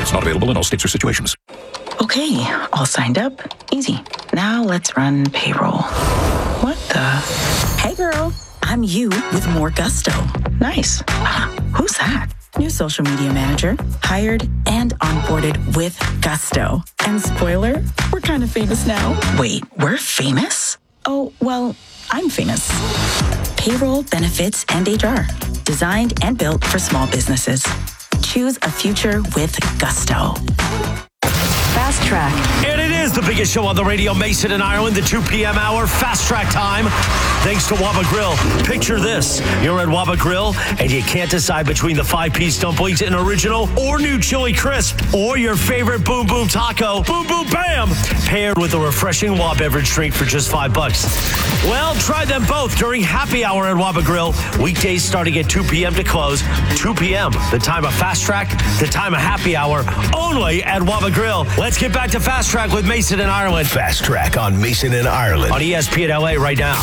benefits not available in all states or situations. Okay, all signed up. Easy. Now let's run payroll. What the? Hey girl, I'm you with more gusto. Nice. Who's that? New social media manager, hired and onboarded with gusto. And spoiler, we're kind of famous now. Wait, we're famous? Oh, well, I'm famous. Payroll, benefits, and HR. Designed and built for small businesses. Choose a future with gusto. Fast Track. And it is the biggest show on the radio, Mason and Ireland, the 2 p.m. hour, Fast Track time. Thanks to Waba Grill. Picture this. You're at Waba Grill, and you can't decide between the 5-piece dumplings and original or new chili crisp, or your favorite Boom Boom Taco, Boom Boom Bam, paired with a refreshing Waba beverage drink for just $5. Well, try them both during happy hour at Waba Grill. Weekdays starting at 2 p.m. to close. 2 p.m., the time of Fast Track, the time of happy hour, only at Waba Grill. Let's get back to Fast Track with Mason and Ireland. Fast Track on Mason and Ireland. On ESPN LA right now.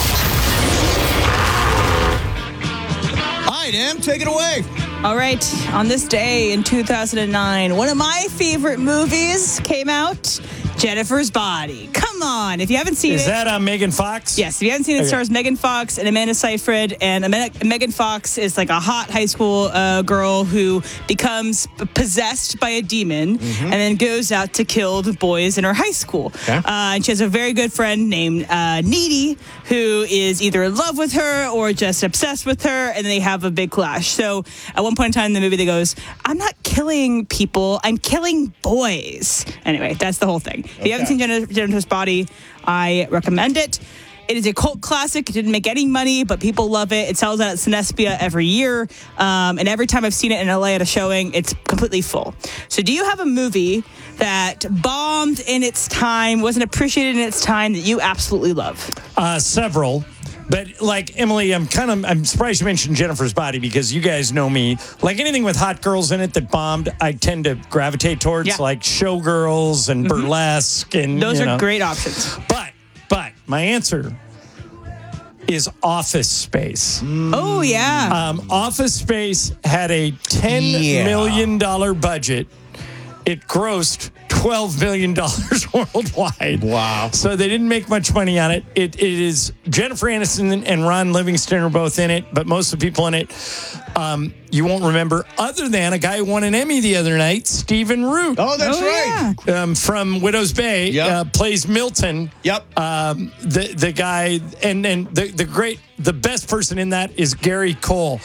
All right, Em, take it away. All right, on this day in 2009, one of my favorite movies came out, Jennifer's Body. Come on, if you haven't seen it. Is that Megan Fox? Yes, if you haven't seen it, it stars Megan Fox and Amanda Seyfried. And Megan Fox is like a hot high school girl who becomes possessed by a demon and then goes out to kill the boys in her high school. Okay. And she has a very good friend named Needy who is either in love with her or just obsessed with her, and they have a big clash. So at one point in time in the movie, they goes, I'm not killing people, I'm killing boys. Anyway, that's the whole thing. If you haven't seen Jennifer's Body, I recommend it. It is a cult classic. It didn't make any money, but people love it. It sells out at Cinespia every year. And every time I've seen it in LA at a showing, it's completely full. So do you have a movie that bombed in its time, wasn't appreciated in its time, that you absolutely love? Several. But like Emily, I'm surprised you mentioned Jennifer's Body, because you guys know me. Like anything with hot girls in it that bombed, I tend to gravitate towards, like Showgirls and Burlesque, and those are great options. But my answer is Office Space. Oh yeah. Office Space had a $10 million budget. It grossed $12 million worldwide. Wow. So they didn't make much money on it. It is Jennifer Aniston and Ron Livingston are both in it, but most of the people in it you won't remember, other than a guy who won an Emmy the other night, Stephen Root. Oh, that's right. Yeah. From Widow's Bay, plays Milton. Yep. The guy, and then the best person in that is Gary Cole.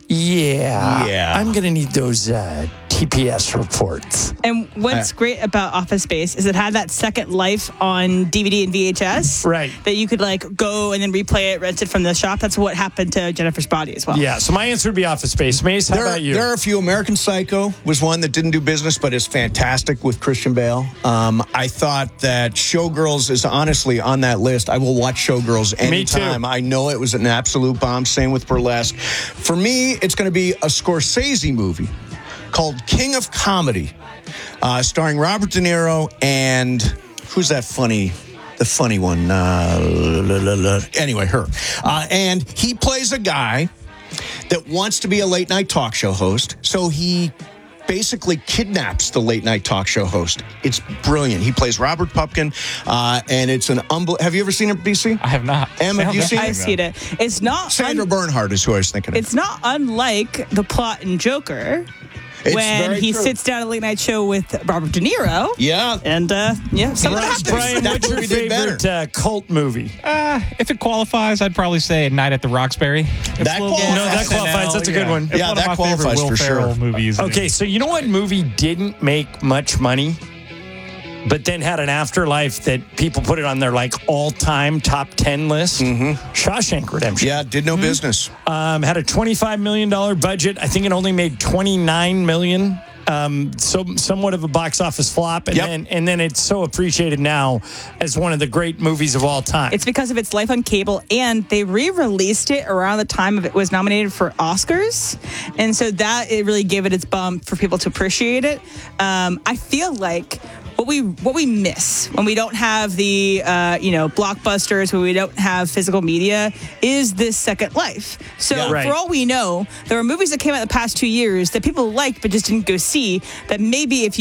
Yeah. I'm going to need those TPS reports. And what's great about Office Space is it had that second life on DVD and VHS. Right. That you could like go and then replay it, rent it from the shop. That's what happened to Jennifer's Body as well. Yeah, so my answer would be Office Space. Mace, how about you? There are a few. American Psycho was one that didn't do business, but is fantastic with Christian Bale. I thought that Showgirls is honestly on that list. I will watch Showgirls anytime. Me too. I know it was an absolute bomb. Same with Burlesque. For me, it's going to be a Scorsese movie called King of Comedy, starring Robert De Niro and who's that funny one? Anyway, her. And he plays a guy that wants to be a late night talk show host. So he basically kidnaps the late night talk show host. It's brilliant. He plays Robert Pupkin, and it's an have you ever seen it, BC? I have not. Em, have you seen it? I've seen it. It's not Sandra Bernhard is who I was thinking of. It's not unlike the plot in Joker. It's when very he true. sits down at a late night show with Robert De Niro. Yeah. And, something happens. Brian, what's your favorite cult movie? If it qualifies, I'd probably say Night at the Roxbury. That qualifies. No, that qualifies. That's a good one. It's Yeah, one that of my qualifies favorite for Will Ferrell sure. movies. Okay, so you know what movie didn't make much money, but then had an afterlife that people put it on their like all-time top 10 list? Shawshank Redemption. Yeah, did no business. Had a $25 million budget. I think it only made $29 million. So somewhat of a box office flop, and then it's so appreciated now as one of the great movies of all time. It's because of its life on cable, and they re-released it around the time of it was nominated for Oscars, and so that it really gave it its bump for people to appreciate it. I feel like what we miss when we don't have the blockbusters, when we don't have physical media, is this second life. So for all we know, there are movies that came out in the past 2 years that people liked but just didn't go see, that maybe if you